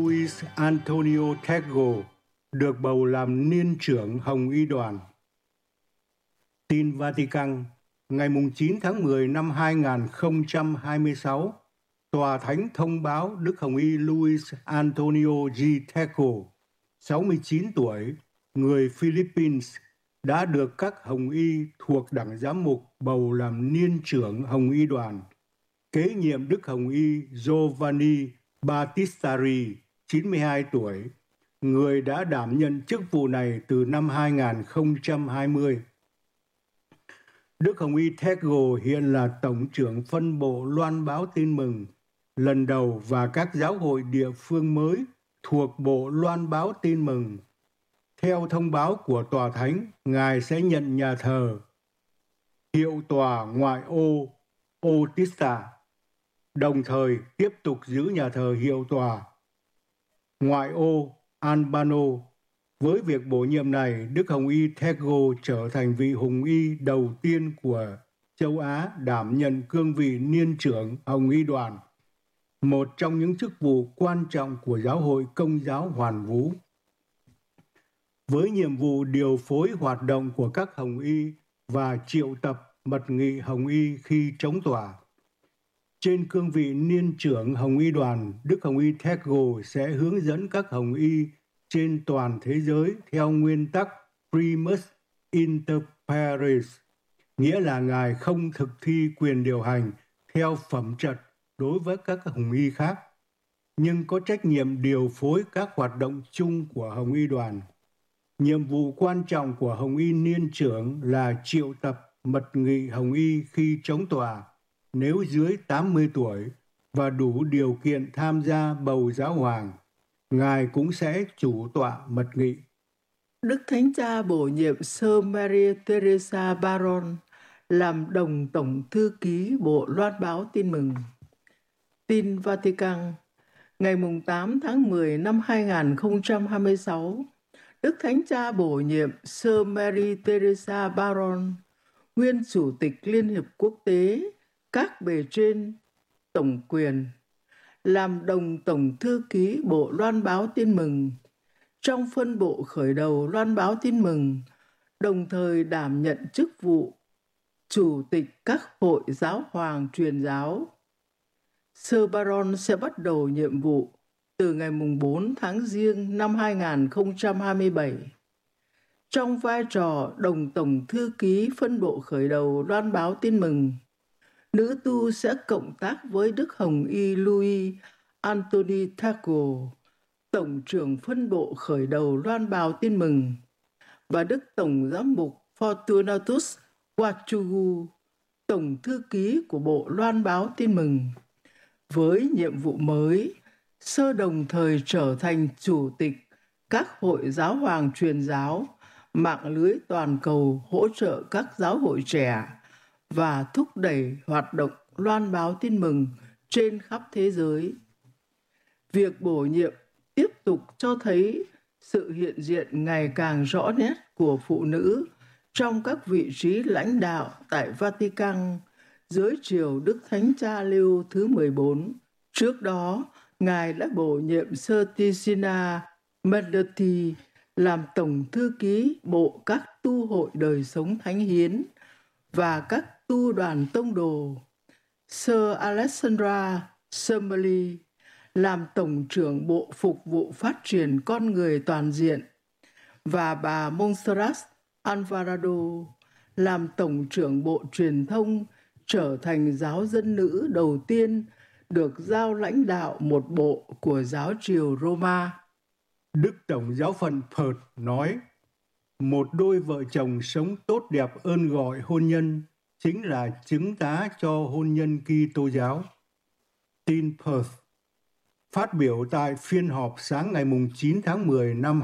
Luis Antonio Tego được bầu làm niên trưởng Hồng Y đoàn. Tin Vatican, ngày 9 tháng 10 năm 2026, Tòa Thánh thông báo Đức Hồng Y Luis Antonio G. Tego, 69 tuổi, người Philippines, đã được các Hồng Y thuộc Đảng Giám mục bầu làm niên trưởng Hồng Y đoàn, kế nhiệm Đức Hồng Y Giovanni Battistari, 92 tuổi, người đã đảm nhận chức vụ này từ năm 2020. Đức Hồng Y Tego hiện là Tổng trưởng phân bộ loan báo tin mừng lần đầu và các giáo hội địa phương mới thuộc bộ loan báo tin mừng. Theo thông báo của Tòa Thánh, Ngài sẽ nhận nhà thờ hiệu tòa ngoại ô Otista, đồng thời tiếp tục giữ nhà thờ hiệu tòa ngoại ô Albano. Với việc bổ nhiệm này, Đức Hồng Y Tego trở thành vị Hồng Y đầu tiên của châu Á đảm nhận cương vị niên trưởng Hồng Y đoàn, một trong những chức vụ quan trọng của Giáo hội Công giáo Hoàn Vũ. Với nhiệm vụ điều phối hoạt động của các Hồng Y và triệu tập mật nghị Hồng Y khi chống tòa. Trên cương vị niên trưởng Hồng Y đoàn, Đức Hồng Y Tego sẽ hướng dẫn các Hồng Y trên toàn thế giới theo nguyên tắc primus inter pares, nghĩa là Ngài không thực thi quyền điều hành theo phẩm trật đối với các Hồng Y khác, nhưng có trách nhiệm điều phối các hoạt động chung của Hồng Y đoàn. Nhiệm vụ quan trọng của Hồng Y niên trưởng là triệu tập mật nghị Hồng Y khi chống tòa nếu dưới 80 tuổi và đủ điều kiện tham gia bầu giáo hoàng. Ngài cũng sẽ chủ tọa mật nghị. Đức Thánh Cha bổ nhiệm Sơ Maria Teresa Baron làm đồng tổng thư ký Bộ Loan báo tin mừng. Tin Vatican, ngày 8 tháng 10 năm 2026, Đức Thánh Cha bổ nhiệm Sơ Maria Teresa Baron, nguyên Chủ tịch Liên hiệp Quốc tế các bề trên tổng quyền, làm đồng tổng thư ký Bộ Loan báo tin mừng trong phân bộ khởi đầu loan báo tin mừng, đồng thời đảm nhận chức vụ Chủ tịch các hội giáo hoàng truyền giáo. Sơ Baron sẽ bắt đầu nhiệm vụ từ ngày 4 tháng Giêng năm 2027. Trong vai trò đồng tổng thư ký phân bộ khởi đầu loan báo tin mừng, nữ tu sẽ cộng tác với Đức Hồng Y Luis Antonio Tego, Tổng trưởng phân bộ khởi đầu loan báo tin mừng, và Đức Tổng giám mục Fortunatus Wachugu, Tổng thư ký của Bộ Loan báo tin mừng. Với nhiệm vụ mới, Sơ đồng thời trở thành Chủ tịch các hội giáo hoàng truyền giáo, mạng lưới toàn cầu hỗ trợ các giáo hội trẻ và thúc đẩy hoạt động loan báo tin mừng trên khắp thế giới. Việc bổ nhiệm tiếp tục cho thấy sự hiện diện ngày càng rõ nét của phụ nữ trong các vị trí lãnh đạo tại Vatican dưới triều Đức Thánh Cha Leo thứ 14. Trước đó, Ngài đã bổ nhiệm Sơ Tiziana Mendetti làm Tổng thư ký Bộ các tu hội đời sống thánh hiến và các tu đoàn tông đồ, Sơ Alessandra Semeli làm Tổng trưởng Bộ Phục vụ Phát triển Con Người Toàn diện và bà Montserrat Alvarado làm Tổng trưởng Bộ Truyền thông, trở thành giáo dân nữ đầu tiên được giao lãnh đạo một bộ của giáo triều Roma. Đức Tổng giáo phận Perth nói, một đôi vợ chồng sống tốt đẹp ơn gọi hôn nhân chính là chứng tá cho hôn nhân Kitô giáo. Tin Perth. Phát biểu tại phiên họp sáng ngày 9 tháng 10 năm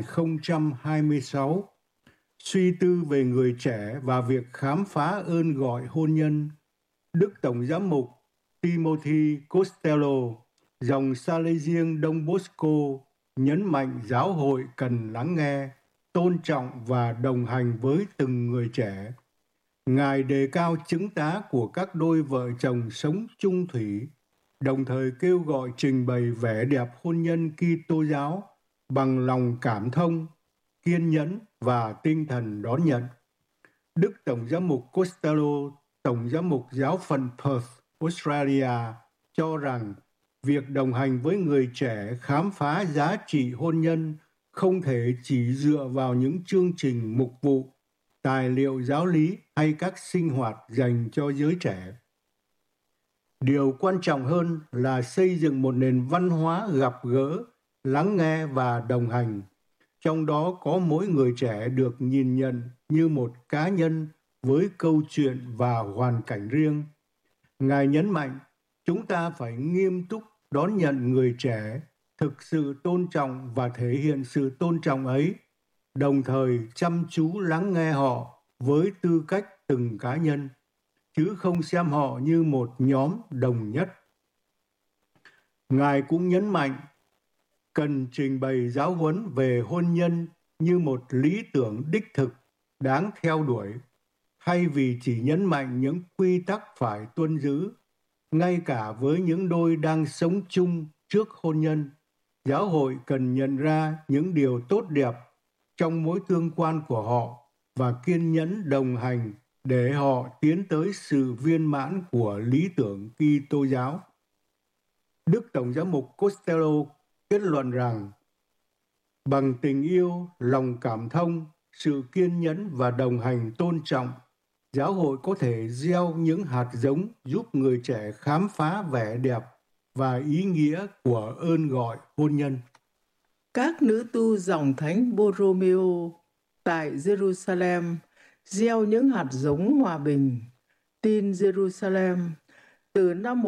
2026, suy tư về người trẻ và việc khám phá ơn gọi hôn nhân, Đức Tổng giám mục Timothy Costello, dòng Salesian Đông Bosco, nhấn mạnh giáo hội cần lắng nghe, tôn trọng và đồng hành với từng người trẻ. Ngài đề cao chứng tá của các đôi vợ chồng sống chung thủy đồng thời kêu gọi trình bày vẻ đẹp hôn nhân Kitô giáo bằng lòng cảm thông, kiên nhẫn và tinh thần đón nhận. Đức Tổng giám mục Costello, Tổng giám mục giáo phận Perth, Australia, cho rằng việc đồng hành với người trẻ khám phá giá trị hôn nhân không thể chỉ dựa vào những chương trình mục vụ, tài liệu giáo lý hay các sinh hoạt dành cho giới trẻ. Điều quan trọng hơn là xây dựng một nền văn hóa gặp gỡ, lắng nghe và đồng hành. Trong đó có mỗi người trẻ được nhìn nhận như một cá nhân với câu chuyện và hoàn cảnh riêng. Ngài nhấn mạnh, chúng ta phải nghiêm túc đón nhận người trẻ, thực sự tôn trọng và thể hiện sự tôn trọng ấy, đồng thời chăm chú lắng nghe họ với tư cách từng cá nhân, chứ không xem họ như một nhóm đồng nhất. Ngài cũng nhấn mạnh, cần trình bày giáo huấn về hôn nhân như một lý tưởng đích thực, đáng theo đuổi, thay vì chỉ nhấn mạnh những quy tắc phải tuân giữ. Ngay cả với những đôi đang sống chung trước hôn nhân, giáo hội cần nhận ra những điều tốt đẹp trong mối tương quan của họ và kiên nhẫn đồng hành để họ tiến tới sự viên mãn của lý tưởng Kitô giáo. Đức Tổng giám mục Costello kết luận rằng, bằng tình yêu, lòng cảm thông, sự kiên nhẫn và đồng hành tôn trọng, giáo hội có thể gieo những hạt giống giúp người trẻ khám phá vẻ đẹp và ý nghĩa của ơn gọi hôn nhân. Các nữ tu dòng thánh Borromeo tại Jerusalem gieo những hạt giống hòa bình. Tin Jerusalem. Từ năm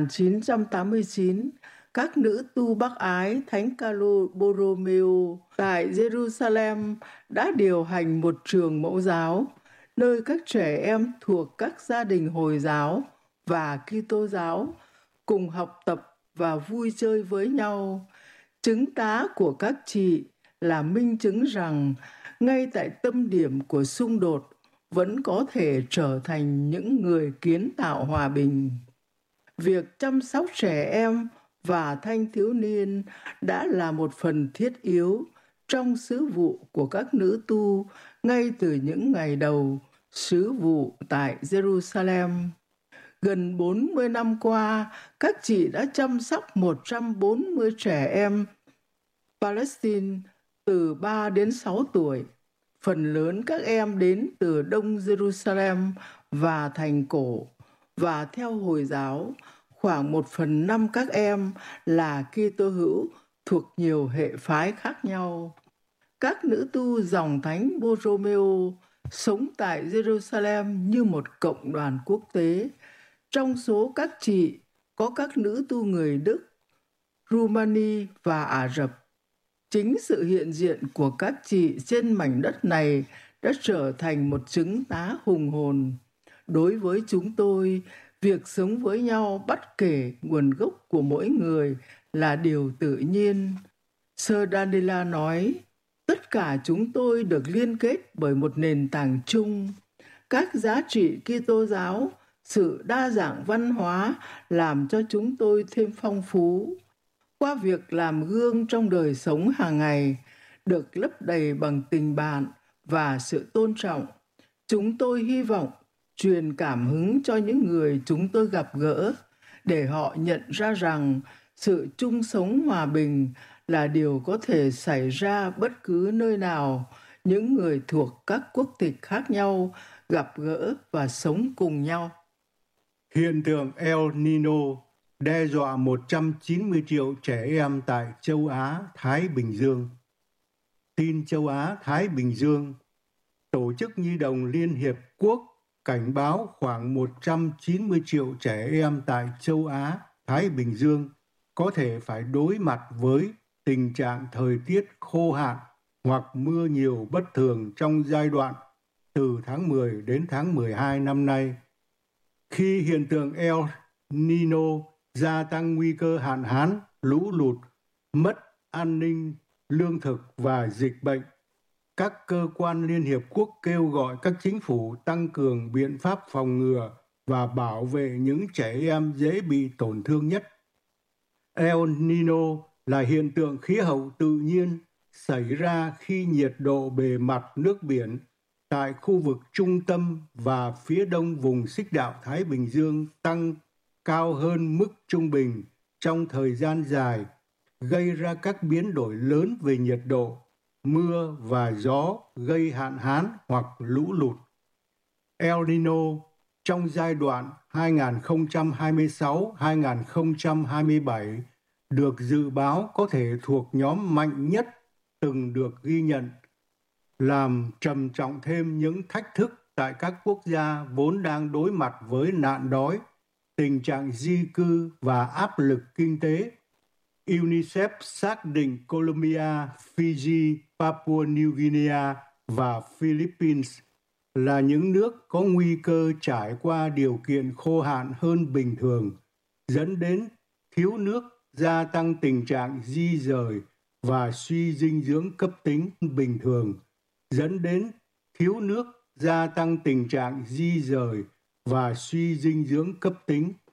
1989, các nữ tu Bắc Ái Thánh Carlo Borromeo tại Jerusalem đã điều hành một trường mẫu giáo, nơi các trẻ em thuộc các gia đình Hồi giáo và Kitô giáo cùng học tập và vui chơi với nhau. Chứng tá của các chị là minh chứng rằng ngay tại tâm điểm của xung đột vẫn có thể trở thành những người kiến tạo hòa bình. Việc chăm sóc trẻ em và thanh thiếu niên đã là một phần thiết yếu trong sứ vụ của các nữ tu ngay từ những ngày đầu sứ vụ tại Jerusalem. Gần 40 năm qua, các chị đã chăm sóc 140 trẻ em Palestine từ 3 đến 6 tuổi. Phần lớn các em đến từ Đông Jerusalem và thành cổ, và theo Hồi giáo, khoảng 1/5 các em là Kitô hữu thuộc nhiều hệ phái khác nhau. Các nữ tu dòng thánh Borromeo sống tại Jerusalem như một cộng đoàn quốc tế. Trong số các chị có các nữ tu người Đức, Rumani và Ả Rập. Chính sự hiện diện của các chị trên mảnh đất này đã trở thành một chứng tá hùng hồn. Đối với chúng tôi, việc sống với nhau bất kể nguồn gốc của mỗi người là điều tự nhiên. Sơ Daniela nói, tất cả chúng tôi được liên kết bởi một nền tảng chung. Các giá trị Kitô giáo, sự đa dạng văn hóa làm cho chúng tôi thêm phong phú. Qua việc làm gương trong đời sống hàng ngày, được lấp đầy bằng tình bạn và sự tôn trọng, chúng tôi hy vọng truyền cảm hứng cho những người chúng tôi gặp gỡ để họ nhận ra rằng sự chung sống hòa bình là điều có thể xảy ra bất cứ nơi nào những người thuộc các quốc tịch khác nhau gặp gỡ và sống cùng nhau. Hiện tượng El Nino đe dọa 190 triệu trẻ em tại châu Á, Thái Bình Dương. Tin châu Á, Thái Bình Dương, Tổ chức Nhi đồng Liên Hiệp Quốc cảnh báo khoảng 190 triệu trẻ em tại châu Á, Thái Bình Dương có thể phải đối mặt với tình trạng thời tiết khô hạn hoặc mưa nhiều bất thường trong giai đoạn từ tháng 10 đến tháng 12 năm nay. Khi hiện tượng El Nino gia tăng nguy cơ hạn hán, lũ lụt, mất an ninh, lương thực và dịch bệnh, các cơ quan Liên Hiệp Quốc kêu gọi các chính phủ tăng cường biện pháp phòng ngừa và bảo vệ những trẻ em dễ bị tổn thương nhất. El Nino là hiện tượng khí hậu tự nhiên xảy ra khi nhiệt độ bề mặt nước biển tại khu vực trung tâm và phía đông vùng xích đạo Thái Bình Dương tăng cao hơn mức trung bình trong thời gian dài, gây ra các biến đổi lớn về nhiệt độ, mưa và gió, gây hạn hán hoặc lũ lụt. El Nino trong giai đoạn 2026-2027 được dự báo có thể thuộc nhóm mạnh nhất từng được ghi nhận, làm trầm trọng thêm những thách thức tại các quốc gia vốn đang đối mặt với nạn đói, tình trạng di cư và áp lực kinh tế. UNICEF xác định Colombia, Fiji, Papua New Guinea và Philippines là những nước có nguy cơ trải qua điều kiện khô hạn hơn bình thường, dẫn đến thiếu nước, gia tăng tình trạng di dời và suy dinh dưỡng cấp tính bình thường, dẫn đến thiếu nước, gia tăng tình trạng di dời và suy dinh dưỡng cấp tính